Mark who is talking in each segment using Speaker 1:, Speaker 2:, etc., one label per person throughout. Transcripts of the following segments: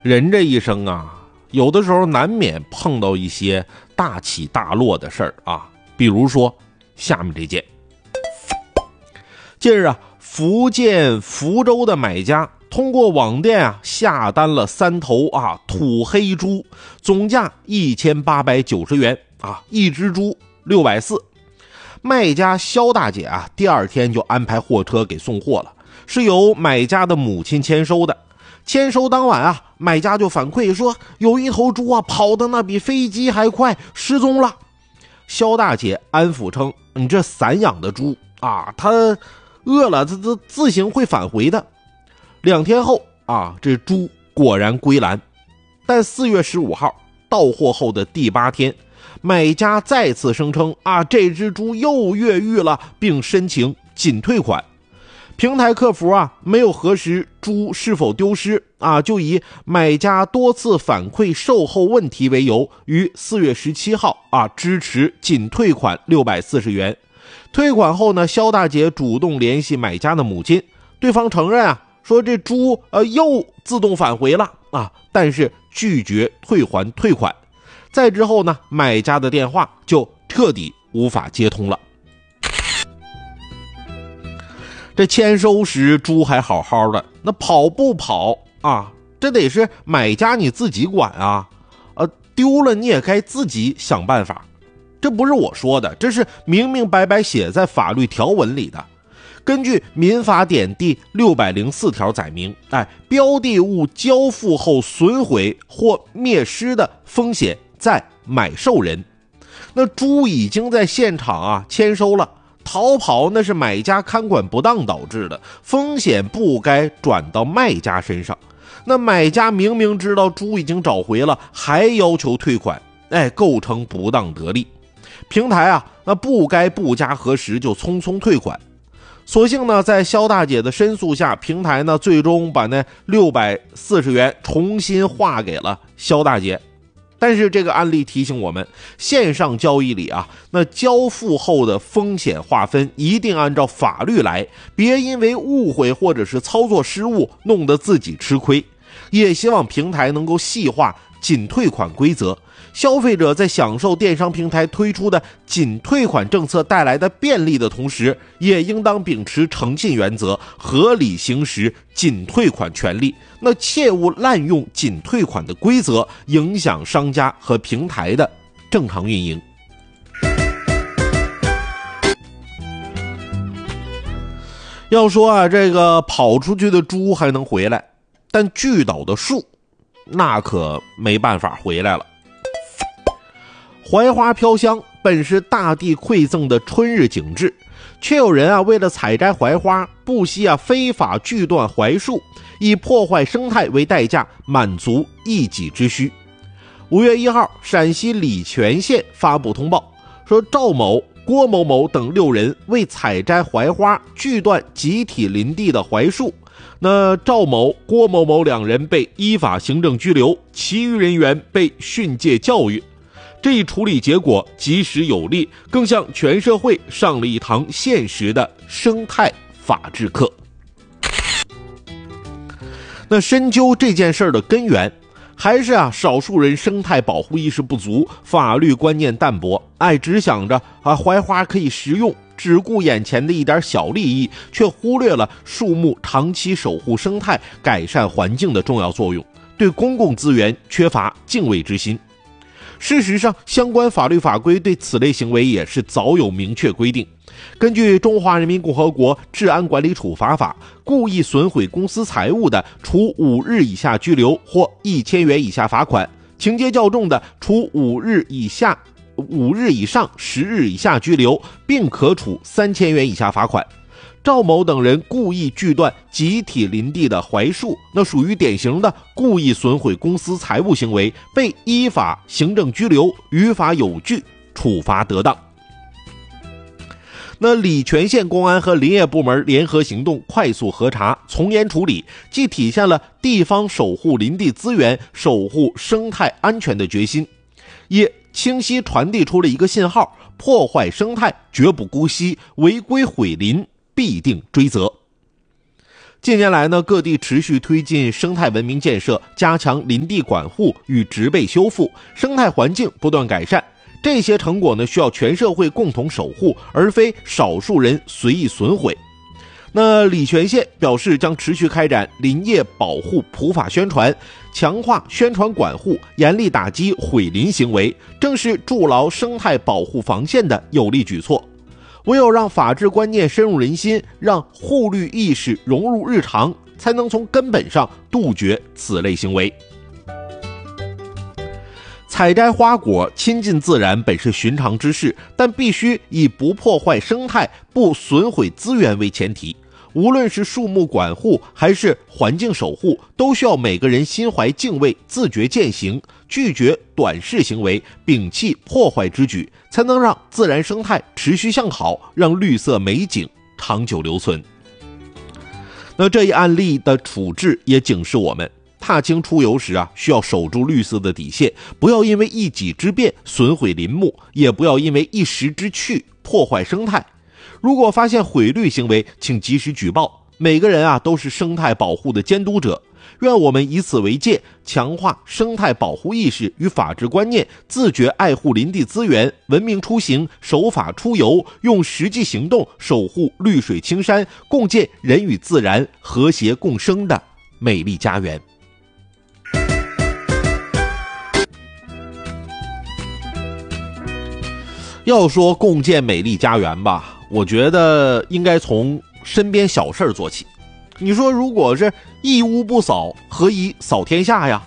Speaker 1: 人这一生啊，有的时候难免碰到一些大起大落的事儿啊，比如说下面这件。近日啊，福建福州的买家通过网店啊下单了3头土黑猪，总价1890元啊，一只猪640。卖家肖大姐啊，第2天就安排货车给送货了，是由买家的母亲签收的。签收当晚啊，买家就反馈说有一头猪啊跑得那比飞机还快，失踪了。肖大姐安抚称，你这散养的猪啊，它饿了它自行会返回的。2天后啊，这猪果然归栏。但4月15号到货后的第8天，买家再次声称这只猪又越狱了，并申请仅退款。平台客服没有核实猪是否丢失就以买家多次反馈售后问题为由，于4月17号支持仅退款640元。退款后呢，肖大姐主动联系买家的母亲，对方承认说这猪又自动返回了但是拒绝退还退款。再之后呢，买家的电话就彻底无法接通了。这签收时猪还好好的，那跑不跑这得是买家你自己管丢了你也该自己想办法。这不是我说的，这是明明白白写在法律条文里的。根据民法典第604条载明，标的物交付后损毁或灭失的风险在买受人。那猪已经在现场签收了，逃跑那是买家看管不当导致的，风险不该转到卖家身上。那买家明明知道猪已经找回了，还要求退款，构成不当得利。平台那不该不加核实就匆匆退款。所幸呢，在肖大姐的申诉下，平台呢最终把那640元重新划给了肖大姐。但是这个案例提醒我们，线上交易里那交付后的风险划分一定按照法律来，别因为误会或者是操作失误弄得自己吃亏。也希望平台能够细化仅退款规则，消费者在享受电商平台推出的仅退款政策带来的便利的同时，也应当秉持诚信原则，合理行使仅退款权利。那切勿滥用仅退款的规则，影响商家和平台的正常运营。要说这个跑出去的猪还能回来，但锯倒的树那可没办法回来了。槐花飘香本是大地馈赠的春日景致，却有人为了采摘槐花，不惜非法锯断槐树，以破坏生态为代价，满足一己之需。5月1号，陕西礼泉县发布通报，说赵某、郭某某等6人为采摘槐花，锯断集体林地的槐树。那赵某、郭某某2人被依法行政拘留，其余人员被训诫教育。这一处理结果及时有力，更向全社会上了一堂现实的生态法治课。那深究这件事的根源，还是少数人生态保护意识不足，法律观念淡薄，只想着槐花可以食用，只顾眼前的一点小利益，却忽略了树木长期守护生态、改善环境的重要作用，对公共资源缺乏敬畏之心。事实上，相关法律法规对此类行为也是早有明确规定。根据《中华人民共和国治安管理处罚法》，故意损毁公司财物的，处5日以下拘留或1000元以下罚款；情节较重的，处5日以上10日以下拘留，并可处3000元以下罚款。赵某等人故意锯断集体林地的槐树，那属于典型的故意损毁公司财物行为，被依法行政拘留，于法有据，处罚得当。那礼泉县公安和林业部门联合行动，快速核查，从严处理，既体现了地方守护林地资源、守护生态安全的决心，也清晰传递出了一个信号：破坏生态绝不姑息，违规毁林必定追责。 近年来呢，各地持续推进生态文明建设，加强林地管护与植被修复，生态环境不断改善。这些成果呢，需要全社会共同守护，而非少数人随意损毁。那礼泉县表示，将持续开展林业保护普法宣传，强化宣传管护，严厉打击毁林行为，正是筑牢生态保护防线的有力举措。唯有让法治观念深入人心，让护绿意识融入日常，才能从根本上杜绝此类行为。采摘花果、亲近自然本是寻常之事，但必须以不破坏生态、不损毁资源为前提。无论是树木管护还是环境守护，都需要每个人心怀敬畏，自觉践行，拒绝短视行为，摒弃破坏之举，才能让自然生态持续向好，让绿色美景长久留存。那这一案例的处置也警示我们，踏青出游时需要守住绿色的底线，不要因为一己之便损毁林木，也不要因为一时之趣破坏生态。如果发现毁绿行为，请及时举报。每个人都是生态保护的监督者，愿我们以此为戒，强化生态保护意识与法治观念，自觉爱护林地资源，文明出行，守法出游，用实际行动守护绿水青山，共建人与自然和谐共生的美丽家园。要说共建美丽家园吧，我觉得应该从身边小事做起。你说如果是一屋不扫，何以扫天下呀？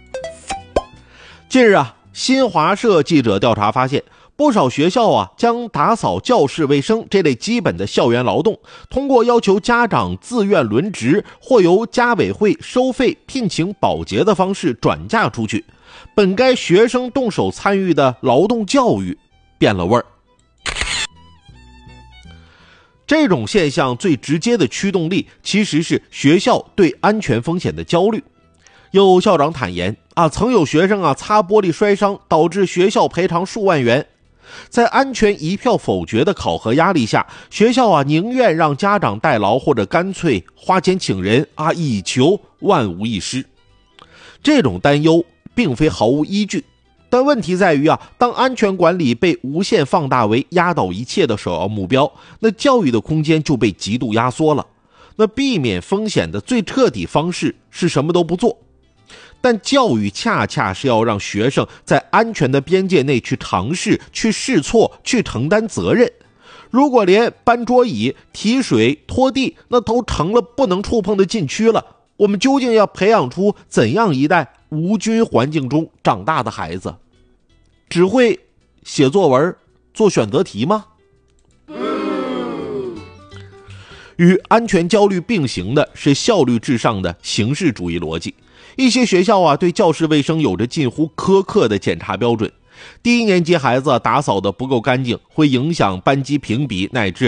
Speaker 1: 近日新华社记者调查发现，不少学校将打扫教室卫生这类基本的校园劳动，通过要求家长自愿轮值或由家委会收费聘请保洁的方式转嫁出去，本该学生动手参与的劳动教育变了味儿。这种现象最直接的驱动力其实是学校对安全风险的焦虑。有校长坦言曾有学生擦玻璃摔伤，导致学校赔偿数万元。在安全一票否决的考核压力下，学校宁愿让家长代劳，或者干脆花钱请人以求万无一失。这种担忧并非毫无依据，但问题在于当安全管理被无限放大为压倒一切的首要目标，那教育的空间就被极度压缩了。那避免风险的最彻底方式是什么都不做，但教育恰恰是要让学生在安全的边界内去尝试，去试错，去承担责任。如果连搬桌椅、提水、拖地那都成了不能触碰的禁区了，我们究竟要培养出怎样一代无菌环境中长大的孩子？只会写作文、做选择题吗？与安全焦虑并行的是效率至上的形式主义逻辑。一些学校对教室卫生有着近乎苛刻的检查标准。低年级孩子打扫的不够干净，会影响班级评比乃至